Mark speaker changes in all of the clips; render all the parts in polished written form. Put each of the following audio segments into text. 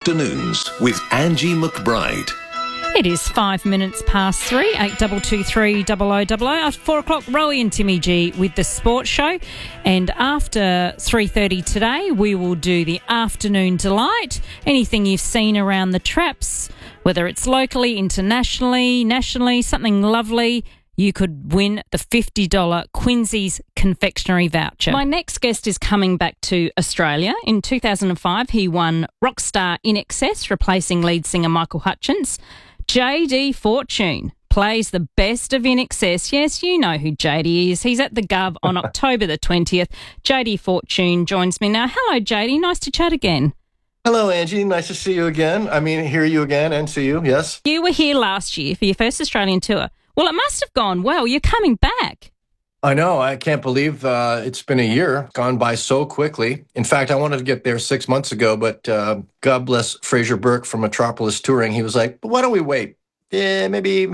Speaker 1: Afternoons with Angie McBride.
Speaker 2: It is 5 minutes past 3, 8223 0000. At 4 o'clock, Rowie and Timmy G with the Sports Show. And after 3:30 today, we will do the Afternoon Delight. Anything you've seen around the traps, whether it's locally, internationally, nationally, something lovely, you could win the $50 Quincy's confectionery voucher. My next guest is coming back to Australia. In 2005, he won Rockstar In Excess, replacing lead singer Michael Hutchence. JD Fortune plays the best of In Excess. Yes, you know who JD is. He's at the Gov on October the 20th. JD Fortune joins me now. Hello, JD. Nice to chat again.
Speaker 3: Hello, Angie. Nice to see you again. Hear you again and see you, yes.
Speaker 2: You were here last year for your first Australian tour. Well, it must have gone well. You're coming back.
Speaker 3: I know. I can't believe it's been a year, gone by so quickly. In fact, I wanted to get there 6 months ago, but God bless Fraser Burke from Metropolis Touring. He was like, why don't we wait? Yeah, maybe.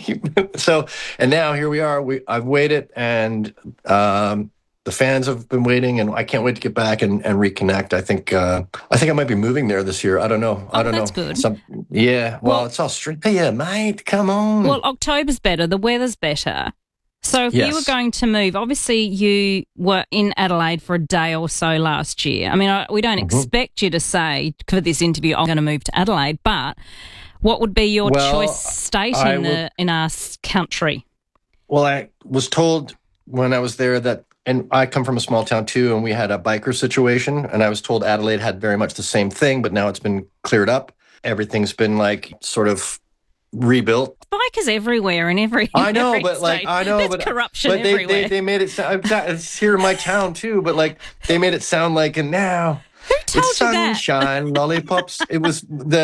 Speaker 3: So, and now here we are. I've waited, and the fans have been waiting, and I can't wait to get back and reconnect. I think I might be moving there this year. I don't know. I don't
Speaker 2: that's
Speaker 3: know.
Speaker 2: Good.
Speaker 3: Well, it's Australia, mate. Come on.
Speaker 2: Well, October's better. The weather's better. So if you were going to move, obviously you were in Adelaide for a day or so last year. I mean, we don't expect you to say for this interview, I'm going to move to Adelaide, but what would be your choice state in our country?
Speaker 3: Well, I was told when I was there that, and I come from a small town too, and we had a biker situation, and I was told Adelaide had very much the same thing, but now it's been cleared up. Everything's been sort of rebuilt.
Speaker 2: Bikers everywhere in every
Speaker 3: I know,
Speaker 2: every
Speaker 3: but
Speaker 2: state. There's corruption
Speaker 3: but
Speaker 2: everywhere.
Speaker 3: they made it sound, it's here in my town too, but they made it sound like, and now
Speaker 2: who told
Speaker 3: it's
Speaker 2: you that?
Speaker 3: sunshine, lollipops. It was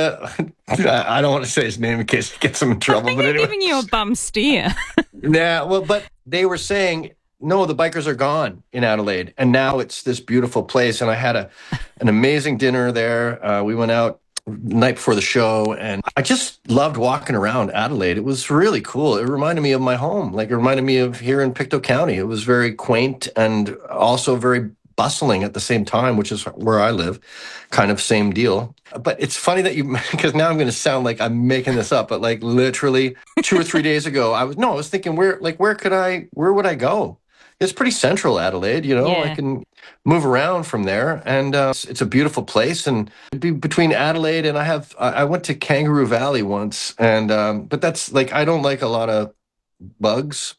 Speaker 3: I don't want to say his name in case he gets him in trouble.
Speaker 2: I think
Speaker 3: but
Speaker 2: they're
Speaker 3: anyway.
Speaker 2: giving you a bum steer.
Speaker 3: But they were saying, no, the bikers are gone in Adelaide, and now it's this beautiful place. And I had an amazing dinner there. We went out the night before the show, and I just loved walking around Adelaide. It was really cool. It reminded me of my home. It reminded me of here in Pictou County. It was very quaint and also very bustling at the same time, which is where I live. Kind of same deal. But it's funny that because now I'm going to sound like I'm making this up, but literally 2 or 3 days ago, I was thinking, where would I go? It's pretty central, Adelaide, I can move around from there, and it's a beautiful place. And between Adelaide and I went to Kangaroo Valley once, and but that's I don't like a lot of bugs.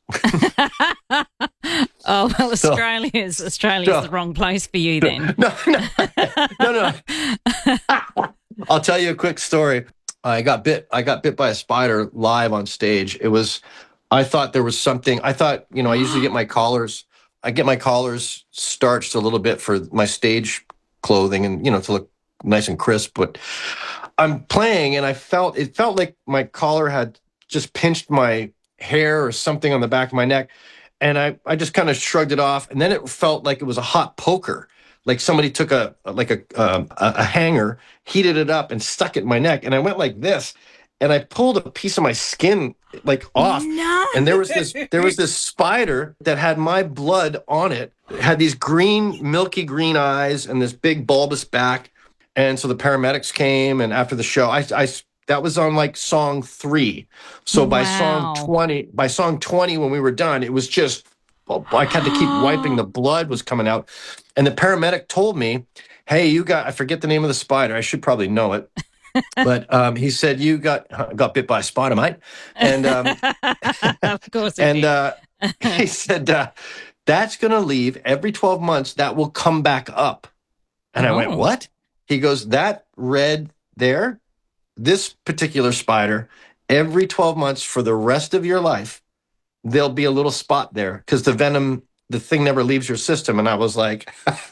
Speaker 2: Oh, well, Australia's the wrong place for you then.
Speaker 3: No. I'll tell you a quick story. I got bit by a spider live on stage. I thought there was something. I thought, I usually get my collars. I get my collars starched a little bit for my stage clothing and, to look nice and crisp. But I'm playing, and it felt like my collar had just pinched my hair or something on the back of my neck. And I just kind of shrugged it off. And then it felt like it was a hot poker. Like somebody took a hanger, heated it up, and stuck it in my neck. And I went like this. And I pulled a piece of my skin off.
Speaker 2: No.
Speaker 3: And there was this spider that had my blood on it. It had these milky green eyes and this big bulbous back. And so the paramedics came, and after the show, that was on song 3. So by song 20 when we were done, it was just I had to keep wiping. The blood was coming out. And the paramedic told me, "Hey, I forget the name of the spider. I should probably know it." But he said, you got bit by a spider, mate. And
Speaker 2: of course
Speaker 3: he said, that's going to leave every 12 months. That will come back up. And I went, what? He goes, that red there, this particular spider, every 12 months for the rest of your life, there'll be a little spot there because the venom, the thing never leaves your system. And I was like,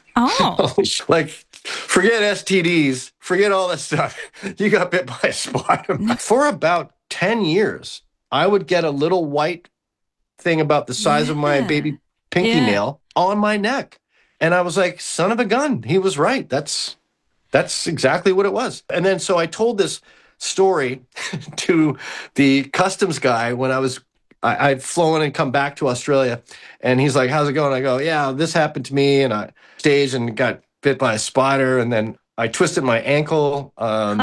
Speaker 3: forget STDs, forget all that stuff. You got bit by a spider. For about 10 years, I would get a little white thing about the size of my baby pinky nail on my neck. And I was like, son of a gun. He was right. That's exactly what it was. And then so I told this story to the customs guy when I'd flown and come back to Australia. And he's like, how's it going? I go, yeah, this happened to me. And I staged and got bit by a spider, and then I twisted my ankle